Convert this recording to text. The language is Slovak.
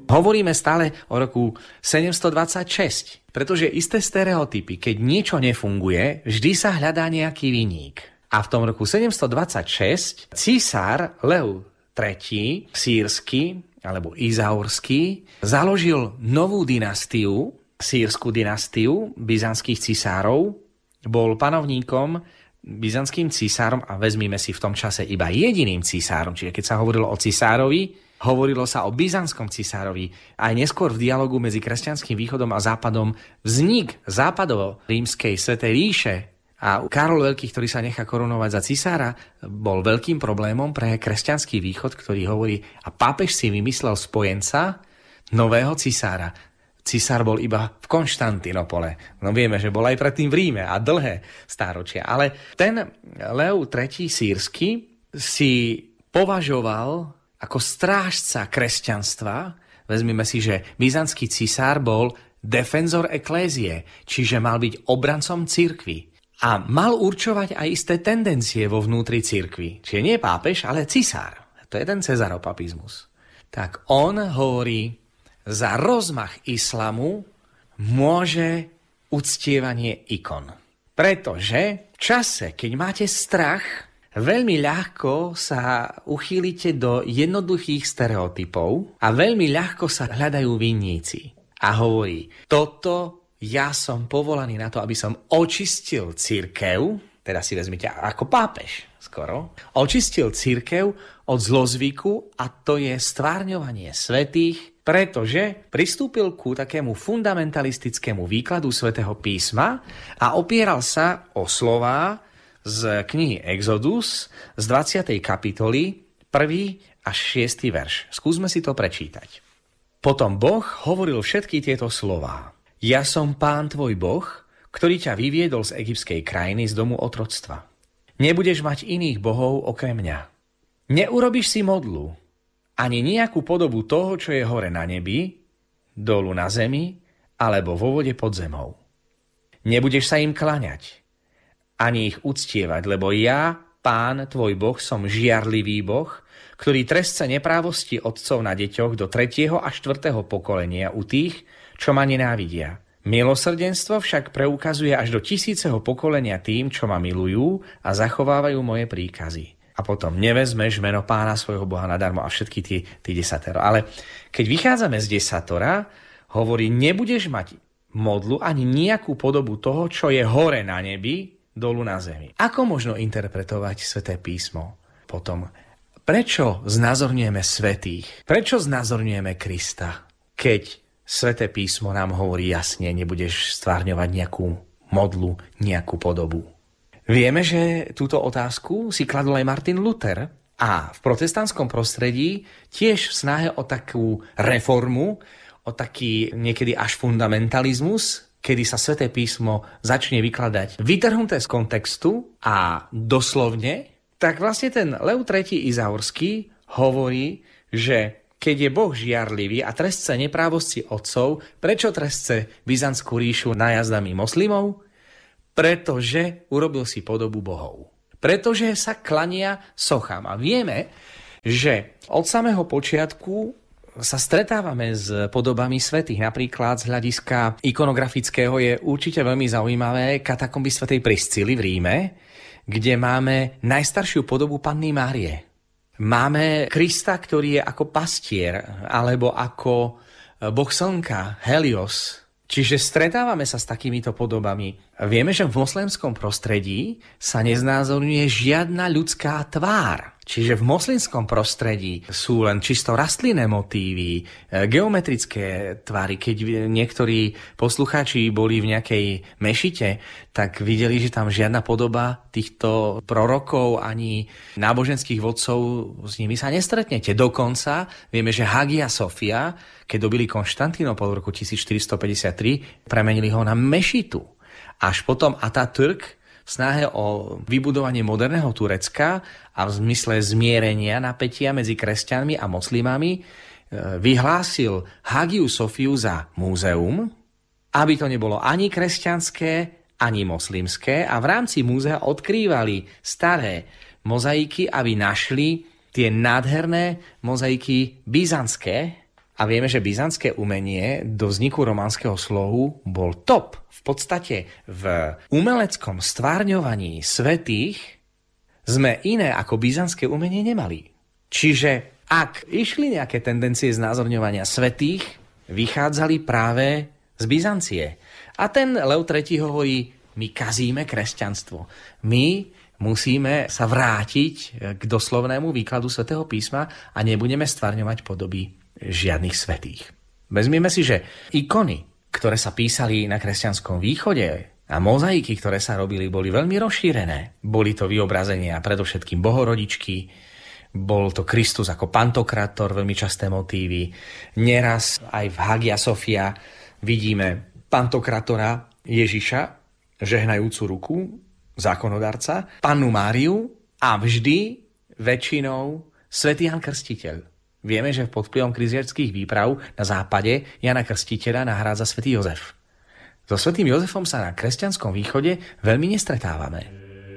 Hovoríme stále o roku 726, pretože isté stereotypy, keď niečo nefunguje, vždy sa hľadá nejaký viník. A v tom roku 726 císar Lev III, sírsky alebo izaurský, založil novú dynastiu, sýrsku dynastiu byzantských císárov, bol panovníkom, byzantským císárom a vezmime si v tom čase iba jediným císárom, čiže keď sa hovorilo o cisárovi, hovorilo sa o byzantskom cisárovi. Aj neskôr v dialogu medzi kresťanským východom a západom vznik západo-rímskej svätej ríše a Karol Veľký, ktorý sa nechá korunovať za cisára, bol veľkým problémom pre kresťanský východ, ktorý hovorí, a pápež si vymyslel spojenca nového cisára. Cisár bol iba v Konštantinopole. No vieme, že bol aj predtým v Ríme a dlhé stáročia. Ale ten Lev III sírsky si považoval ako strážca kresťanstva. Vezmime si, že byzantský cisár bol defenzor ecclesiae, čiže mal byť obrancom cirkvi. A mal určovať aj isté tendencie vo vnútri cirkvi. Čiže nie pápež, ale cisár. To je ten cezaropapizmus. Tak on hovorí, za rozmach islamu môže uctievanie ikon. Pretože v čase, keď máte strach, veľmi ľahko sa uchýlite do jednoduchých stereotypov a veľmi ľahko sa hľadajú vinníci. A hovorí, toto ja som povolaný na to, aby som očistil cirkev, teda si vezmite ako pápež skoro, očistil cirkev od zlozvyku a to je stvárňovanie svätých, pretože pristúpil ku takému fundamentalistickému výkladu svätého písma a opieral sa o slová z knihy Exodus z 20. kapitoly 1. až 6. verš. Skúsme si to prečítať. Potom Boh hovoril všetky tieto slová. Ja som Pán tvoj Boh, ktorý ťa vyviedol z egyptskej krajiny z domu otroctva. Nebudeš mať iných bohov okrem mňa. Neurobíš si modlu, ani nejakú podobu toho, čo je hore na nebi, dolu na zemi, alebo vo vode pod zemou. Nebudeš sa im klaňať, ani ich uctievať, lebo ja, Pán tvoj Boh, som žiarlivý Boh, ktorý trestce neprávosti otcov na deťoch do 3. a 4. pokolenia u tých, čo ma nenávidia. Milosrdenstvo však preukazuje až do 1000. pokolenia tým, čo ma milujú a zachovávajú moje príkazy. A potom nevezmeš meno Pána svojho Boha nadarmo a všetky tí desatero. Ale keď vychádzame z desatora, hovorí, nebudeš mať modlu ani nejakú podobu toho, čo je hore na nebi, dolu na zemi. Ako možno interpretovať sväté písmo? Potom, prečo znázorňujeme svätých? Prečo znázorňujeme Krista? Keď sväté písmo nám hovorí jasne, nebudeš stvárňovať nejakú modlu, nejakú podobu. Vieme, že túto otázku si kladol aj Martin Luther a v protestantskom prostredí tiež v snahe o takú reformu, o taký niekedy až fundamentalizmus, kedy sa sväté písmo začne vykladať vytrhnuté z kontextu a doslovne, tak vlastne ten Lev III Izaurský hovorí, že keď je Boh žiarlivý a trestce neprávosti otcov, prečo trestce Byzantskú ríšu najazdami moslimov? Pretože urobil si podobu bohov. Pretože sa klania sochám. A vieme, že od samého počiatku sa stretávame s podobami svätých. Napríklad z hľadiska ikonografického je určite veľmi zaujímavé katakomby svätej Priscily v Ríme, kde máme najstaršiu podobu Panny Márie. Máme Krista, ktorý je ako pastier, alebo ako boh slnka, Helios. Čiže stretávame sa s takýmito podobami. Vieme, že v moslimskom prostredí sa neznázorňuje žiadna ľudská tvár. Čiže v moslimskom prostredí sú len čisto rastlinné motívy, geometrické tvary. Keď niektorí poslucháči boli v nejakej mešite, tak videli, že tam žiadna podoba týchto prorokov ani náboženských vodcov s nimi sa nestretnete. Dokonca vieme, že Hagia Sofia, keď dobili Konštantínopol v roku 1453, premenili ho na mešitu. Až potom Atatürk v snahe o vybudovanie moderného Turecka a v zmysle zmierenia napätia medzi kresťanmi a moslimami vyhlásil Hagiu Sofiu za múzeum, aby to nebolo ani kresťanské, ani moslimské, a v rámci múzea odkrývali staré mozaiky, aby našli tie nádherné mozaiky byzantské A vieme, že byzantské umenie do vzniku románskeho slohu bol top. V podstate v umeleckom stvárňovaní svätých sme iné ako byzantské umenie nemali. Čiže ak išli nejaké tendencie znázorňovania svätých, vychádzali práve z Byzancie. A ten Lev III hovorí, my kazíme kresťanstvo. My musíme sa vrátiť k doslovnému výkladu svätého písma a nebudeme stvárňovať podoby žiadnych svätých. Vezmime si, že ikony, ktoré sa písali na kresťanskom východe a mozaiky, ktoré sa robili, boli veľmi rozšírené. Boli to vyobrazenia predovšetkým Bohorodičky, bol to Kristus ako Pantokrator, veľmi časté motívy. Neraz aj v Hagia Sophia vidíme Pantokratora Ježiša, žehnajúcu ruku, zákonodarca, Pannu Máriu a vždy väčšinou svätý Ján Krstiteľ. Vieme, že pod vplyvom križiackych výprav na západe Jana Krstiteľa nahrádza svätý Jozef. So svätým Jozefom sa na kresťanskom východe veľmi nestretávame.